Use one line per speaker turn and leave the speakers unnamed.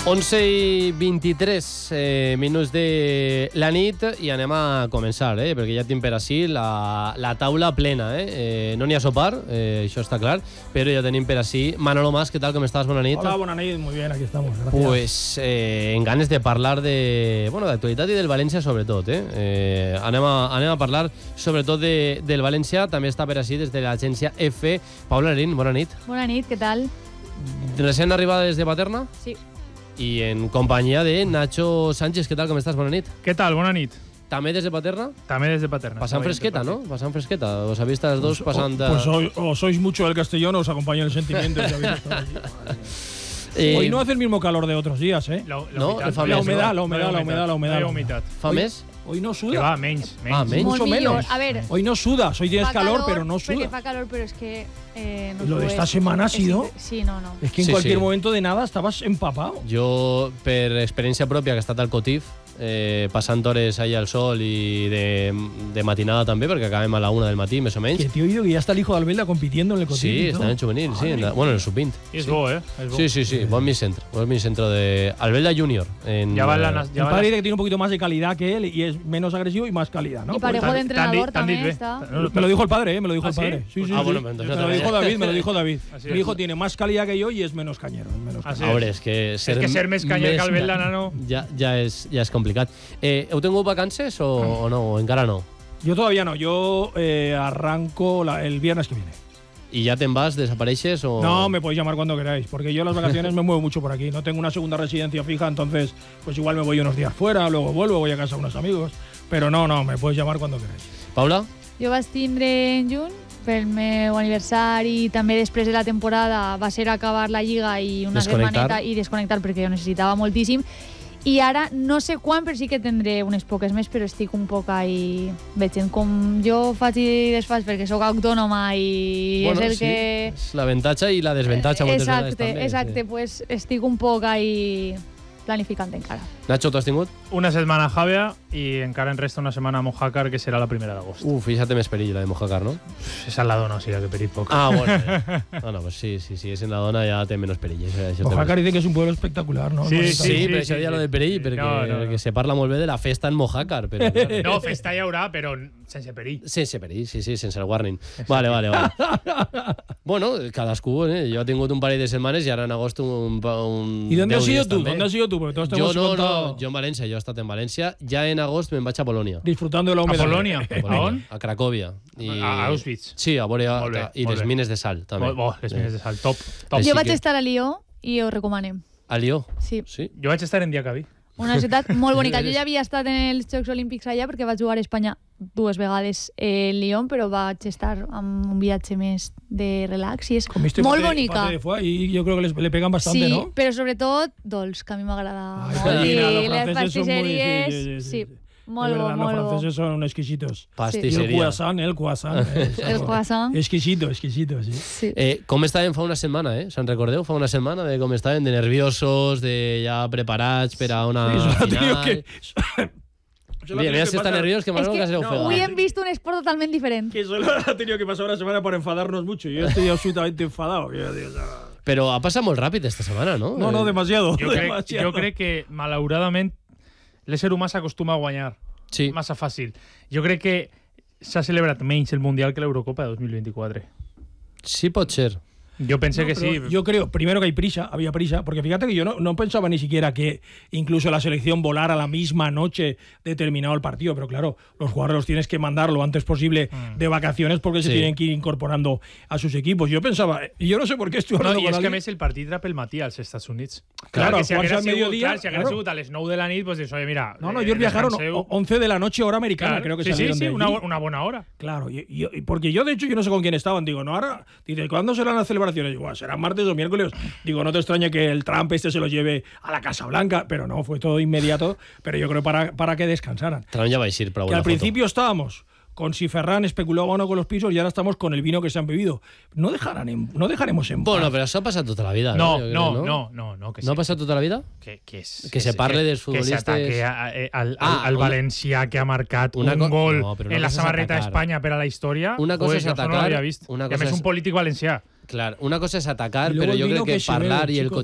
11:23 minuts de la nit i anem a començar, perquè ja tinc per ací la taula plena. No n'hi ha sopar, això està clar, però ja tenim per ací Manolo Mas. ¿Qué tal? ¿Cómo estás? Buena nit.
Hola, buena nit. Muy bien, aquí estamos. Gracias.
Pues en ganes de parlar d'actualitat i del València sobretot. Anem a parlar sobretot del València. També està per ací des de l'agència F. Paula Larín, bona nit.
Bona nit, què tal?
Recent arribada des de Paterna?
Sí.
Y en compañía de Nacho Sánchez. ¿Qué tal? ¿Cómo estás? Buena nit.
¿Qué tal? Buena nit.
¿També des de Paterna?
També des de Paterna.
Pasan fresqueta, ¿no? Pasan fresqueta. ¿Os habéis visto las dos pasando?
Pues o sois mucho del Castellón o os acompaña el sentimiento. Hoy no hace el mismo calor de otros días, ¿eh?
La humedad.
Fa més?
Hoy no suda.
Que va, menys.
Mucho menos.
A ver,
Hoy no sudas, hoy tienes calor, pero no
Porque
suda.
fa calor, pero es que no
Lo de
sube.
esta semana ha sido...
Sí, no.
Es que en
Sí,
cualquier
sí.
momento de nada estabas empapado.
Jo, per experiència pròpia, que he estat al Cotif, passant hores allà al sol i de matinada també, perquè acabem a la 1 del matí, més o menys.
Que te he oído que ya está el hijo de Albelda compitiendo en el Cotillo.
Sí, està en juvenil, sí. En el sub-20.
I és bo, És bo.
Sí. Bon mi centro de Albelda Junior.
Ja va la...
El padre dice que tiene un poquito más de calidad que él y es menos agresivo y más calidad, ¿no?
Y parejo de entrenador
t'han dit
también
bé.
está.
Me lo dijo el padre, me lo dijo el
¿sí?
padre. Sí,
bueno,
sí.
entonces
Me lo dijo David,
Así
Mi
es.
hijo tiene más calidad que yo y es menos cañero.
Así
A veure, és que
ser més canyer que Albelda, nano.
Ja és complicat. Heu tingut vacances o no? O encara no?
Yo todavía no, yo arranco el viernes que viene.
¿Y ya te vas, desapareixes o...?
No, me podéis llamar cuando queráis, porque yo las vacaciones me muevo mucho por aquí. No tengo una segunda residencia fija, entonces pues igual me voy unos días fuera, luego vuelvo, voy a casa de unos amigos. Pero no, me podéis llamar cuando queráis.
Paula?
Jo vaig tindre en juny pel meu aniversari i també després de la temporada va ser acabar la Lliga i una setmaneta i desconnectar perquè jo necessitava moltíssim. I ara no sé quan, però sí que tindré unes poques més, però estic un poc ahí veient com jo faig i desfaig perquè sóc autònoma i
Bueno,
és el
sí,
que...
és l'avantatge i la desavantatge moltes vegades també.
Exacte,
Sí.
pues estic un poc ahí planificant encara.
Nacho, tu has tingut?
Una setmana a Javea i encara en resta una setmana a Mojácar, que serà la 1 d'agost.
Fíjate més perill, la de Mojácar, ¿no?
Esa es la dona, o sigui que perit poc.
Ah, bueno. No, pues sí, és en la dona ja té menys perill.
Mojácar dice que es un pueblo espectacular, ¿no?
Sí,
Sí, però això ja lo de perill, perquè se parla molt bé de la festa en Mojácar, però...
No, festa hi haurà, però sense perill.
Sense perill, sí, sense el warning. Vale. Bueno, cadascú, jo he tingut un parell de setmanes i ara en agost un
¿Y dónde
10
has ido
dies
tú?
també.
¿Dónde has ido tú? Porque todos te
Jo
hemos contado
jo en València, jo he estat en València. Ja en agost me'n vaig a Polònia.
disfrutando de la
A
humedad.
Polònia.
A
A on?
A Cracòvia.
A Auschwitz.
Sí, a veure...
Molt bé,
I
molt
les
bé.
mines de sal, també.
Les mines de sal, top.
Així
Jo vaig
que-
estar a Lió i ho recomanem.
A Lió?
Sí.
Sí?
Jo vaig estar en Diacabí.
Una ciutat molt bonica. Jo ja havia estat en els Jocs Olímpics allà perquè vaig jugar a Espanya 2 vegades en Lyon, però vaig estar amb un viatge més de relax i és
Comiste
molt
pate-
bonica.
pate de foie y yo creo que le pegan bastante,
Sí,
¿no?
però sobretot dolç, que a mi m'agrada
Ay,
molt.
gallina, los
I les
franceses son muy...
pastisseries, sí, molt
Es
bo,
verdad, los
molt bo.
franceses son exquisitos. Y el
Pastisseria.
croissant, el croissant.
El croissant.
Exquisito, sí.
Sí.
Com estàvem fa una setmana, Se'n recordeu? Fa una setmana de com estàvem, de nerviosos, de ja preparats per a una
Eso ha tenido
final.
que...
Mira si està nerviós, que
És
Manolo
que
que se ofega.
avui hem vist un esport totalment diferent.
Que solo ha tenido que pasar una semana para enfadarnos mucho. Yo estoy absolutamente enfadado.
Però ha passat molt ràpid esta setmana, no?
No, demasiado.
Jo crec que, malauradament, l'ésser humà s'acostuma a guanyar.
Sí.
Massa fàcil. Jo crec que s'ha celebrat menys el Mundial que l'Eurocopa de 2024.
Sí, pot ser.
Yo pensé que sí.
Yo creo, primero que había prisa, porque fíjate que yo no pensaba ni siquiera que incluso la selección volara la misma noche de terminado el partido, pero claro, los jugadores los tienes que mandar lo antes posible de vacaciones porque se tienen que ir incorporando a sus equipos. Yo pensaba, y yo no sé por qué estoy hablando
No, i
con
és que a
alguien.
més el partit era pel matí als Estats Units.
Claro,
que si
jugarse
hagués
al mediodía,
si hagués sigut a les 9 de la nit, pues dius, oye, mira...
No, ellos viajaron 11 de la noche hora americana, creo que salieron de allí.
una buena hora.
Claro, y porque yo de hecho yo no sé con quién estaban, digo, no, ahora, dice, ¿cuándo serán las celebraciones? Digo, serán martes o miércoles. Digo, no te extrañe que el Trump se los lleve a la Casa Blanca, pero no, fue todo inmediato, pero yo creo para que descansaran.
Trump ja va eixir prou
Que al principio estábamos con si Ferran especulaba o no con los pisos y ahora estamos con el vino que se han bebido. No dejaremos en paz.
Bueno, però això ha passat tota la vida.
No,
jo crec,
no.
No ha passat tota la vida?
Que
se parle dels futbolistes...
Que s'ataque al valencià que ha marcat un gol en la samarreta d'Espanya per a la història.
Una cosa és atacar...
I a més un polític valencià.
Clar, una cosa és atacar,
Y luego
però
el
jo
vino
crec que
que se
parlar
bebe,
i el
chicos.